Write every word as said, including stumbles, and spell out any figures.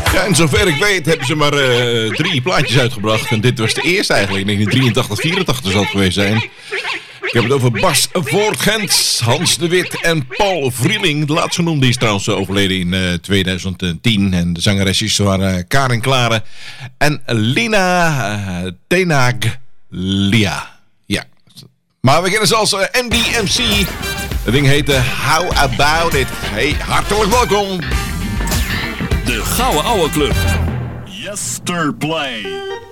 Ja, en zover ik weet hebben ze maar uh, drie plaatjes uitgebracht. En dit was de eerste eigenlijk. Ik denk dat drieëntachtig, vierentachtig zal het geweest zijn. Ik heb het over Bas Voortgens, Hans de Wit en Paul Vrieling. De laatste genoemde is trouwens overleden in uh, twintig tien. En de zangeresjes waren uh, Karin Klare en Lina uh, Tenaglia. Ja. Maar we kennen ze als uh, N D M C. Het ding heette How About It. Hey, hartelijk welkom. De Gouden Ouwe Club. Yesterplay.